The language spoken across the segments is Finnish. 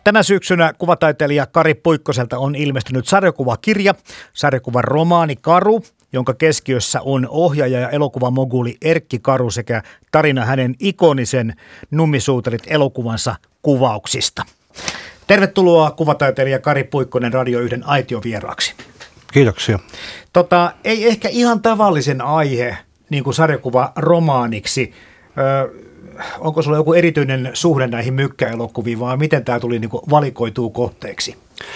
Tänä syksynä kuvataiteilija Kari Puikkoselta on ilmestynyt sarjakuvakirja, sarjakuvan romaani Karu, jonka keskiössä on ohjaaja ja elokuvamoguli Erkki Karu sekä tarina hänen ikonisen Nummisuutarit elokuvansa kuvauksista. Tervetuloa kuvataiteilija Kari Puikkonen Radio 1 aitiovieraaksi. Kiitoksia. Ei ehkä ihan tavallisen aihe niin kuin sarjakuva romaaniksi. Onko sulla joku erityinen suhde näihin mykkäelokuviin, vai miten tämä tuli niin kuin valikoituu kohteeksi?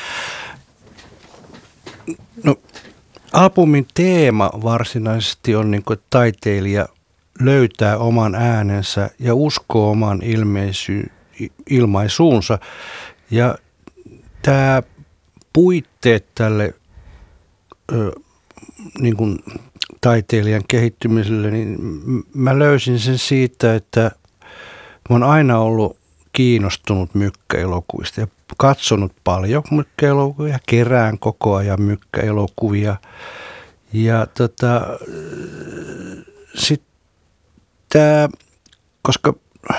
No, albumin teema varsinaisesti on, niin kuin, että taiteilija löytää oman äänensä ja uskoo oman ilmaisuunsa. Ja tämä puitteet tälle niin kuin taiteilijan kehittymiselle, niin mä löysin sen siitä, että mä oon aina ollut kiinnostunut mykkäelokuvista ja katsonut paljon mykkäelokuvia, kerään koko ajan mykkäelokuvia. Ja sitten tämä, koska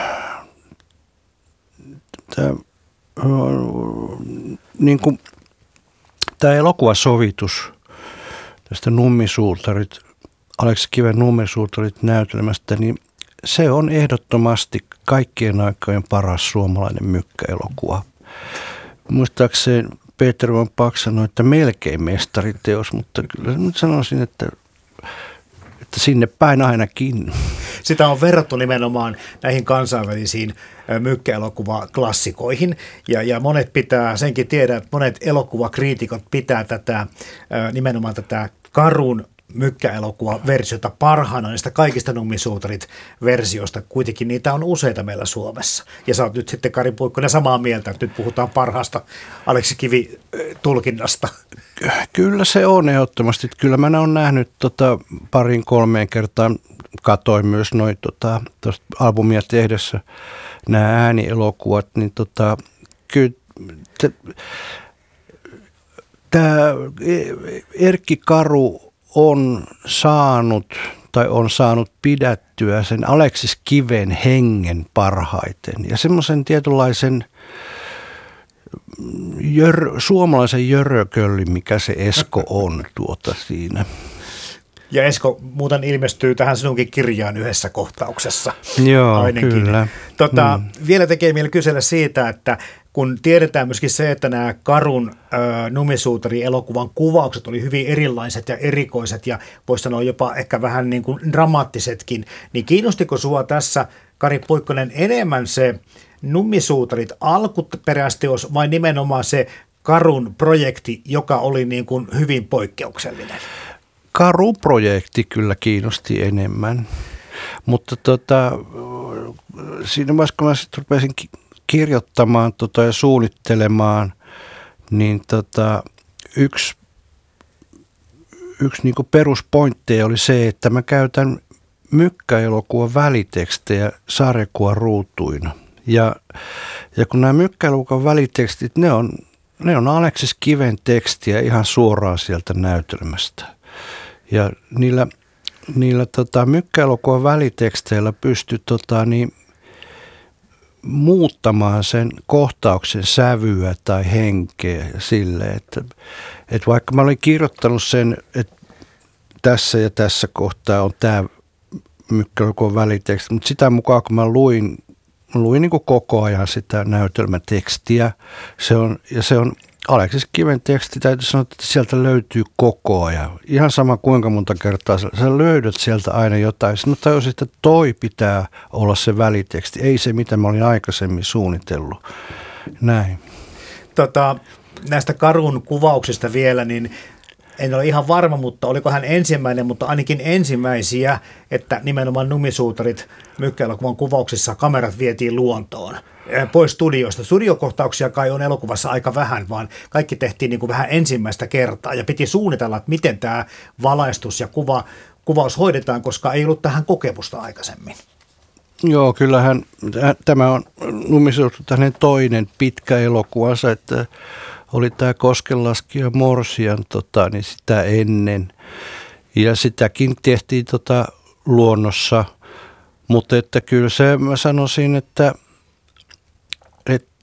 niin kuin tämä elokuvasovitus tästä Nummisuutarit, Aleksi Kiven Nummisuutarit näytelmästä, niin se on ehdottomasti kaikkien aikojen paras suomalainen mykkäelokuva. Muistaakseni Peter von Bach sanoi, että melkein mestariteos, mutta kyllä nyt sanoisin, että sinne päin ainakin. Sitä on verrattu nimenomaan näihin kansainvälisiin mykkäelokuvaklassikoihin, ja monet pitää, senkin tiedä, että monet elokuvakriitikot pitää tätä nimenomaan tätä Karun mykkäelokuvaversiota parhaana niistä kaikista Nummisuutarit-versioista. Kuitenkin niitä on useita meillä Suomessa. Ja sä oot nyt sitten, Kari Puikkonen, samaa mieltä, että nyt puhutaan parhaasta Aleksi Kivi-tulkinnasta. Kyllä se on ehdottomasti. Kyllä mä oon nähnyt 2-3 kertaa, katoin myös noin tuosta albumia tehdessä nämä äänielokuvat, niin kyllä tämä Erkki Karu on saanut pidättyä sen Aleksis Kiven hengen parhaiten ja semmoisen tietynlaisen suomalaisen jörököllin, mikä se Esko on siinä. Ja Esko muuten ilmestyy tähän sinunkin kirjaan yhdessä kohtauksessa. Joo, ainakin. Kyllä. Vielä tekee mieli kysellä siitä, että kun tiedetään myöskin se, että nämä Karun Nummisuutari-elokuvan kuvaukset oli hyvin erilaiset ja erikoiset ja voisi sanoa jopa ehkä vähän niin kuin dramaattisetkin, niin kiinnostiko sua tässä, Kari Puikkonen, enemmän se Nummisuutarit alkuperäisteos vai nimenomaan se Karun projekti, joka oli niin kuin hyvin poikkeuksellinen? Karu-projekti kyllä kiinnosti enemmän, mutta siinä vaiheessa, kun mä sitten rupesin kirjoittamaan ja suunnittelemaan, niin yksi niin kuin peruspointteja oli se, että mä käytän mykkäelokuvan välitekstejä sarjakuvan ruutuina. Ja kun nämä mykkäelokuvan välitekstit, ne on Aleksis Kiven tekstiä ihan suoraan sieltä näytelmästä. Ja niillä mykkäelokuvan väliteksteillä pystyi muuttamaan sen kohtauksen sävyä tai henkeä silleen, että vaikka mä olin kirjoittanut sen, että tässä ja tässä kohtaa on tämä mykkäelokuvan väliteksti, mutta sitä mukaan kun mä luin niin kuin koko ajan sitä näytelmätekstiä, se on Aleksis Kiven teksti, täytyy sanoa, että sieltä löytyy koko ajan. Ihan sama kuinka monta kertaa sä löydät sieltä aina jotain. Sitten mä tajusin, että toi pitää olla se väliteksti, ei se mitä mä olin aikaisemmin suunnitellut. Näin. Näistä Karun kuvauksista vielä, niin en ole ihan varma, mutta oliko hän ensimmäinen, mutta ainakin ensimmäisiä, että nimenomaan Nummisuutarit mykkäelokuvan kuvauksissa kamerat vietiin luontoon. Pois studioista. Studiokohtauksia kai on elokuvassa aika vähän, vaan kaikki tehtiin niin kuin vähän ensimmäistä kertaa ja piti suunnitella, että miten tämä valaistus ja kuvaus hoidetaan, koska ei ollut tähän kokemusta aikaisemmin. Joo, kyllähän tämä on Nummisuutarit hänen toinen pitkä elokuvansa, että oli tämä Koskenlaskija Morsian niin sitä ennen ja sitäkin tehtiin luonnossa, mutta että kyllä se mä sanoisin, että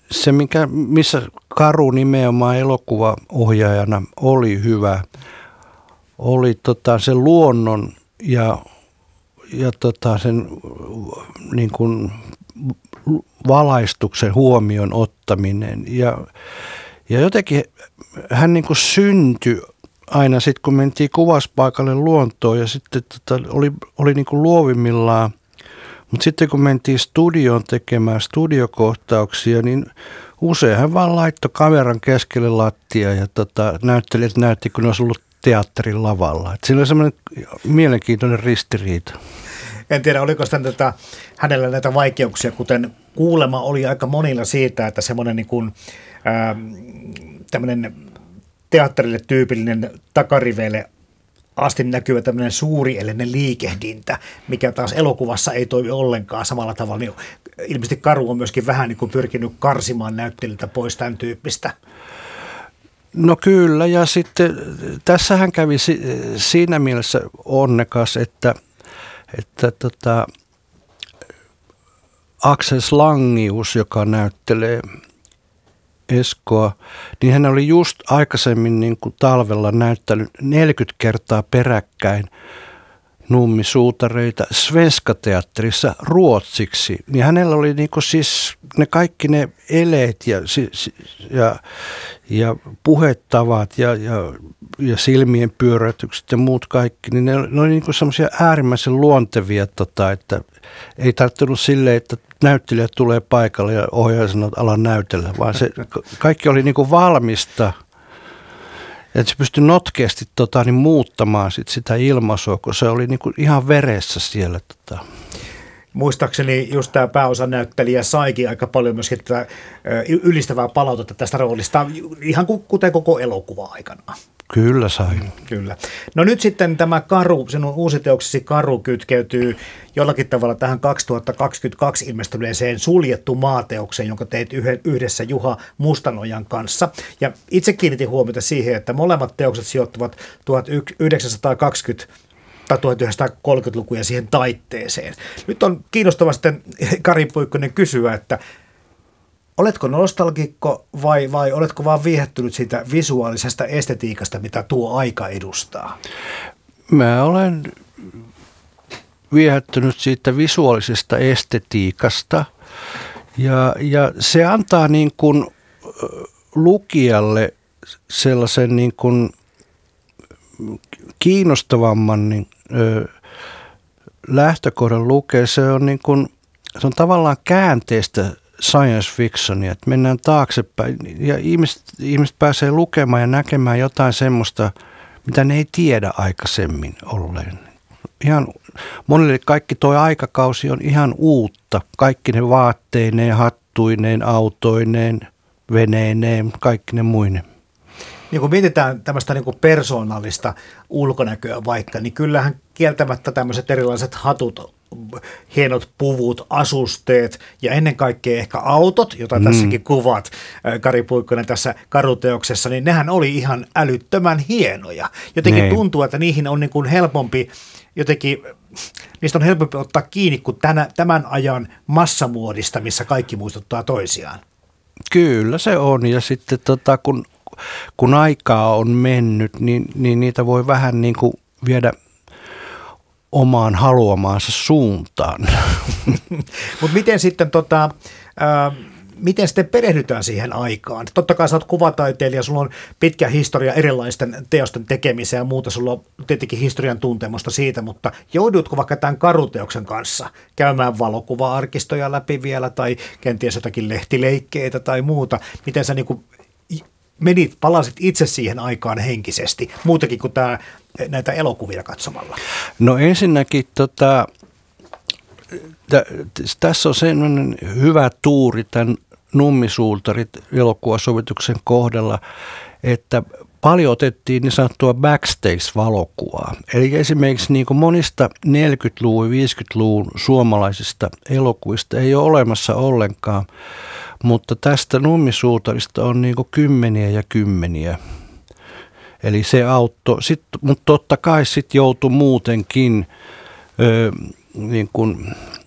missä Karu nimenomaan elokuvaohjaajana oli hyvä, oli sen luonnon ja sen niin kuin valaistuksen huomioon ottaminen. Ja jotenkin hän niin kuin syntyi aina sitten, kun mentiin kuvauspaikalle luontoon ja sitten oli niin kuin luovimmillaan. Mutta sitten kun mentiin studioon tekemään studiokohtauksia, niin usein hän vaan laittoi kameran keskelle lattia ja näyttelijät näytti, kun ne olisi ollut teatterin lavalla. Et siinä oli semmoinen mielenkiintoinen ristiriita. En tiedä, oliko sitten hänellä näitä vaikeuksia, kuten kuulema oli aika monilla siitä, että semmoinen niin kuin, tämmöinen teatterille tyypillinen takariveille asti näkyvä tämmöinen suurielinen liikehdintä, mikä taas elokuvassa ei toimi ollenkaan samalla tavalla. Niin ilmeisesti Karu on myöskin vähän niin kuin pyrkinyt karsimaan näyttelijältä pois tämän tyyppistä. No kyllä, ja sitten tässähän kävi siinä mielessä onnekas, että Axel Slangius, joka näyttelee Eskoa, niin hän oli just aikaisemmin niin kuin talvella näyttänyt 40 kertaa peräkkäin Nummisuutareita Svenska Teatterissa ruotsiksi. Niin hänellä oli niin kuin siis kaikki ne eleet ja puhetavat ja silmien pyöräytykset ja muut kaikki, niin ne oli niin kuin semmoisia äärimmäisen luontevia, että ei tarttunut silleen, että näyttelijät tulee paikalle ja ohjaaja sanoo, että ala näytellä, vaan se kaikki oli niin kuin valmista. Että se pystyi notkeasti muuttamaan sitä ilmaisua, kun se oli niin kuin ihan veressä siellä. Muistaakseni just tämä pääosanäyttelijä saikin aika paljon myöskin tätä ylistävää palautetta tästä roolista, ihan kuten koko elokuva aikanaan. Kyllä sai. Kyllä. No nyt sitten tämä Karu, sinun uusi teoksesi Karu kytkeytyy jollakin tavalla tähän 2022 ilmestyneeseen Suljettu maateokseen, jonka teit yhdessä Juha Mustanojan kanssa. Ja itse kiinnitin huomiota siihen, että molemmat teokset sijoittuvat 1920 tai 1930-lukuja siihen taitteeseen. Nyt on kiinnostavaa sitten Kari Puikkonen kysyä, että oletko nostalgikko vai oletko vaan viehättynyt siitä visuaalisesta estetiikasta, mitä tuo aika edustaa? Mä olen viehättynyt siitä visuaalisesta estetiikasta ja se antaa niin kuin lukijalle sellaisen niin kuin kiinnostavamman lähtökohdan lukea. Se on tavallaan käänteistä science fictionia, että mennään taaksepäin ja ihmiset pääsee lukemaan ja näkemään jotain semmoista, mitä ne ei tiedä aikaisemmin olleen. Ihan monille kaikki tuo aikakausi on ihan uutta. Kaikki ne vaatteineen, hattuineen, autoineen, veneineen, kaikki ne muine. Niin kun mietitään tämmöistä niin kuin persoonallista ulkonäköä vaikka, niin kyllähän kieltämättä tämmöiset erilaiset hatut, hienot puvut, asusteet ja ennen kaikkea ehkä autot, joita tässäkin kuvat, Kari Puikkonen tässä Karuteoksessa, niin nehän oli ihan älyttömän hienoja. Jotenkin tuntuu, että niihin on niin kuin helpompi, niistä on helpompi ottaa kiinni kuin tämän ajan massamuodista, missä kaikki muistuttaa toisiaan. Kyllä se on, ja sitten kun aikaa on mennyt, niin niitä voi vähän niin kuin viedä omaan haluamaansa suuntaan. Mutta miten sitten miten sitten perehdytään siihen aikaan? Totta kai sä oot kuvataiteilija, sulla on pitkä historia erilaisten teosten tekemiseen ja muuta, sulla on tietenkin historian tuntemusta siitä, mutta joudutko vaikka tämän Karuteoksen kanssa käymään valokuva-arkistoja läpi vielä tai kenties jotakin lehtileikkeitä tai muuta? Miten sä niin kuin palasit itse siihen aikaan henkisesti, muutakin kuin näitä elokuvia katsomalla? No ensinnäkin tässä on sellainen hyvä tuuri tämän Nummisuutarit -elokuvasovituksen kohdalla, että paljon otettiin niin sanottua backstage-valokuvaa. Eli esimerkiksi niin kuin monista 40-luvun ja 50-luvun suomalaisista elokuvista ei ole olemassa ollenkaan, mutta tästä Nummisuutarista on niin kuin kymmeniä ja kymmeniä. Eli se auttoi, mutta totta kai sitten joutui muutenkin niin kuin